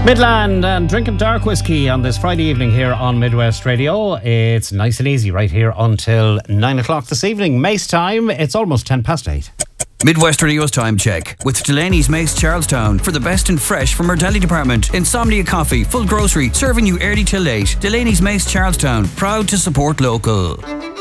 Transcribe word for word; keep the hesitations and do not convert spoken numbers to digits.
Midland and drinking dark whiskey on this Friday evening here on Midwest Radio. It's nice and easy right here until nine o'clock this evening. Mace time, it's almost ten past eight. Midwest Radio's time check with Delaney's Mace Charlestown for the best and fresh from our deli department. Insomnia Coffee, full grocery, serving you early till late. Delaney's Mace Charlestown, proud to support local.